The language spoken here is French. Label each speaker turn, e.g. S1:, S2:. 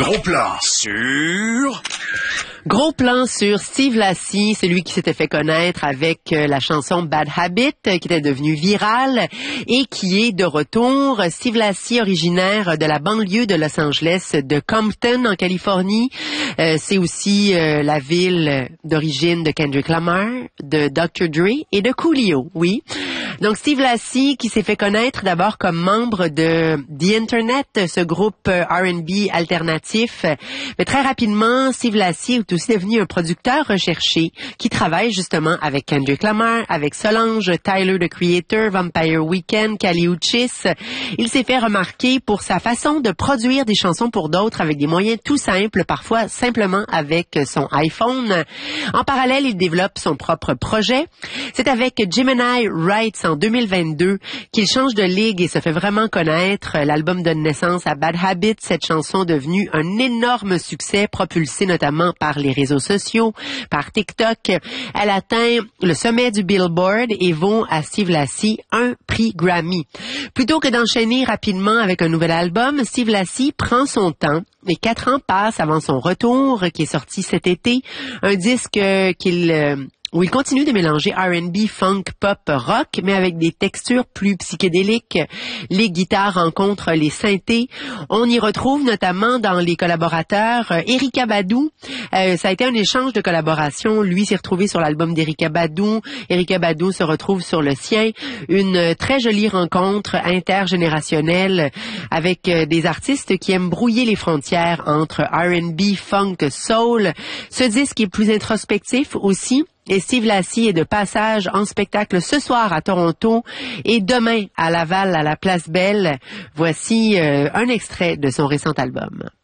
S1: Gros plan sur...
S2: Gros plan sur Steve Lacy, celui qui s'était fait connaître avec la chanson Bad Habit, qui était devenue virale et qui est de retour. Steve Lacy, originaire de la banlieue de Los Angeles, de Compton, en Californie. C'est aussi la ville d'origine de Kendrick Lamar, de Dr. Dre et de Coolio, oui. Donc Steve Lacy, qui s'est fait connaître d'abord comme membre de The Internet, ce groupe R&B alternatif. Mais très rapidement, Steve Lacy est aussi devenu un producteur recherché qui travaille justement avec Kendrick Lamar, avec Solange, Tyler, the Creator, Vampire Weekend, Kali Uchis. Il s'est fait remarquer pour sa façon de produire des chansons pour d'autres avec des moyens tout simples, parfois simplement avec son iPhone. En parallèle, il développe son propre projet. C'est avec Gemini Rights en 2022 qu'il change de ligue et se fait vraiment connaître. L'album donne naissance à Bad Habit, cette chanson devenue un énorme succès, propulsée notamment par les réseaux sociaux, par TikTok. Elle atteint le sommet du Billboard et vaut à Steve Lacy un prix Grammy. Plutôt que d'enchaîner rapidement avec un nouvel album, Steve Lacy prend son temps et 4 ans passent avant son retour, qui est sorti cet été. Un disque où il continue de mélanger R&B, funk, pop, rock, mais avec des textures plus psychédéliques. Les guitares rencontrent les synthés. On y retrouve notamment dans les collaborateurs Erykah Badu. Ça a été un échange de collaboration. Lui s'est retrouvé sur l'album d'Erykah Badu. Erykah Badu se retrouve sur le sien. Une très jolie rencontre intergénérationnelle avec des artistes qui aiment brouiller les frontières entre R&B, funk, soul. Ce disque est plus introspectif aussi. Et Steve Lacy est de passage en spectacle ce soir à Toronto et demain à Laval à la Place Belle. Voici un extrait de son récent album.